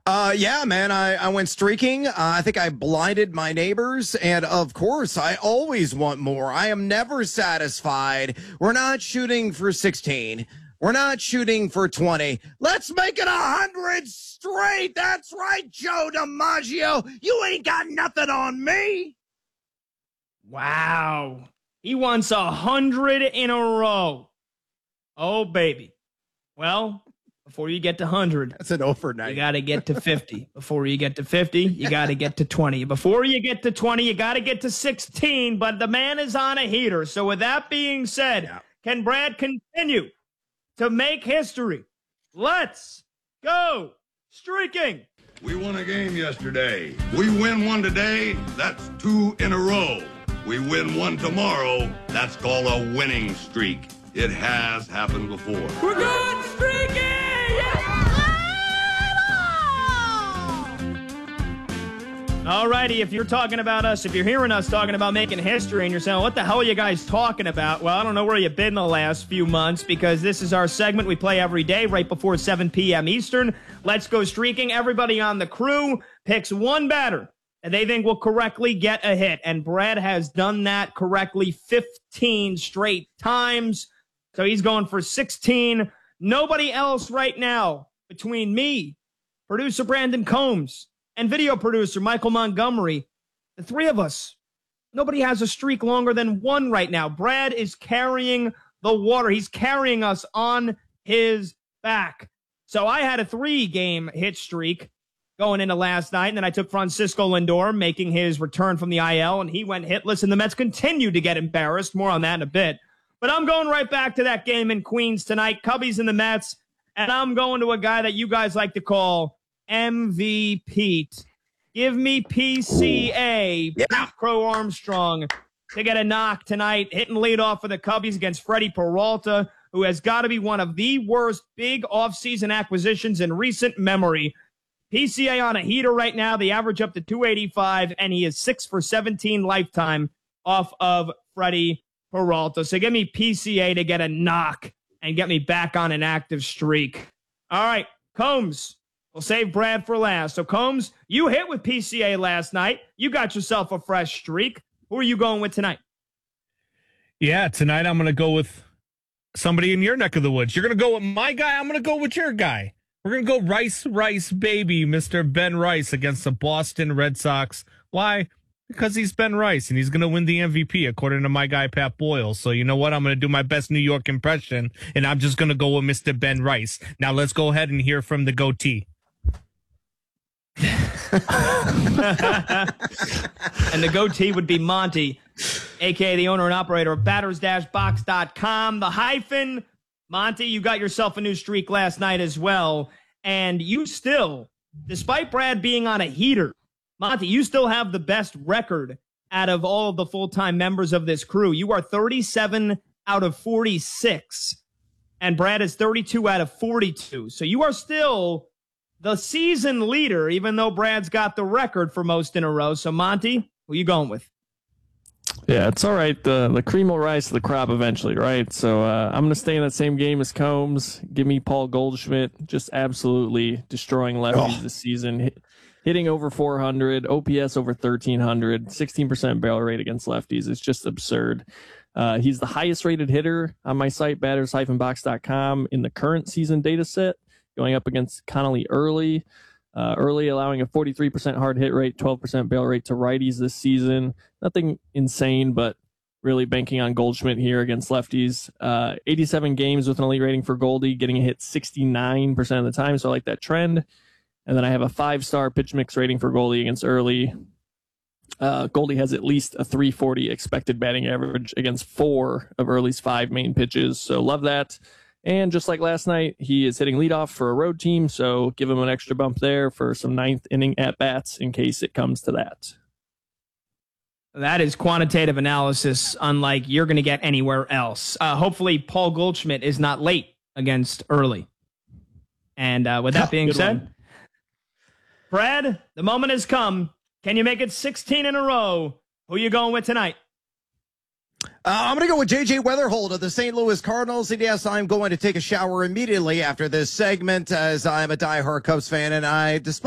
Yeah, man, I went streaking. I think I blinded my neighbors. And of course, I always want more. I am never satisfied. We're not shooting for 16. We're not shooting for 20. Let's make it 100 straight. That's right, Joe DiMaggio. You ain't got nothing on me. Wow. He wants 100 in a row. Oh, baby. Well, before you get to 100, that's an overnight. You got to get to 50. Before you get to 50, you got to get to 20. Before you get to 20, you got to get to 16. But the man is on a heater. So with that being said, Can Brad continue to make history? Let's go streaking. We won a game yesterday. We win one today, that's 2 in a row. We win one tomorrow, that's called a winning streak. It has happened before. We're good streaking! Alrighty, if you're talking about us, if you're hearing us talking about making history and you're saying, what the hell are you guys talking about? Well, I don't know where you've been the last few months because this is our segment we play every day right before 7 p.m. Eastern. Let's go streaking. Everybody on the crew picks one batter and they think will correctly get a hit. And Brad has done that correctly 15 straight times. So he's going for 16. Nobody else right now between me, producer Brandon Combs, and video producer Michael Montgomery, the three of us, nobody has a streak longer than one right now. Brad is carrying the water. He's carrying us on his back. So I had a 3-game hit streak going into last night, and then I took Francisco Lindor making his return from the IL, and he went hitless, and the Mets continued to get embarrassed. More on that in a bit. But I'm going right back to that game in Queens tonight, Cubbies and the Mets, and I'm going to a guy that you guys like to call MVP. Give me PCA, Pete Crow Armstrong, to get a knock tonight, hitting leadoff for the Cubbies against Freddie Peralta, who has got to be one of the worst big offseason acquisitions in recent memory. PCA on a heater right now. They average up to 285, and he is 6 for 17 lifetime off of Freddie Peralta. So give me PCA to get a knock and get me back on an active streak. All right, Combs. We'll save Brad for last. So, Combs, you hit with PCA last night. You got yourself a fresh streak. Who are you going with tonight? Yeah, tonight I'm going to go with somebody in your neck of the woods. You're going to go with my guy. I'm going to go with your guy. We're going to go Rice, baby, Mr. Ben Rice against the Boston Red Sox. Why? Because he's Ben Rice, and he's going to win the MVP, according to my guy, Pat Boyle. So you know what? I'm going to do my best New York impression, and I'm just going to go with Mr. Ben Rice. Now let's go ahead and hear from the goatee. And the goatee would be Monty, a.k.a. the owner and operator of batters-box.com. The hyphen, Monty, you got yourself a new streak last night as well. And you still, despite Brad being on a heater, Monty, you still have the best record out of all of the full-time members of this crew. You are 37 out of 46, and Brad is 32 out of 42. So you are still the season leader, even though Brad's got the record for most in a row. So, Monty, who are you going with? Yeah, it's all right. The cream will rise to the crop eventually, right? So I'm going to stay in that same game as Combs. Give me Paul Goldschmidt, just absolutely destroying lefties this season. Hitting over 400, OPS over 1,300, 16% barrel rate against lefties. It's just absurd. He's the highest rated hitter on my site, batters-box.com, in the current season data set, going up against Connolly Early. Early allowing a 43% hard hit rate, 12% barrel rate to righties this season. Nothing insane, but really banking on Goldschmidt here against lefties. 87 games with an elite rating for Goldie, getting a hit 69% of the time, so I like that trend. And then I have a 5-star pitch mix rating for Goldie against Early. Goldie has at least a 340 expected batting average against 4 of Early's 5 main pitches, so love that. And just like last night, he is hitting leadoff for a road team, so give him an extra bump there for some 9th inning at-bats in case it comes to that. That is quantitative analysis unlike you're going to get anywhere else. Hopefully, Paul Goldschmidt is not late against Early. And with that being said, Brad, the moment has come. Can you make it 16 in a row? Who are you going with tonight? I'm going to go with J.J. Weatherhold of the St. Louis Cardinals. And yes, I'm going to take a shower immediately after this segment as I'm a diehard Cubs fan. And despite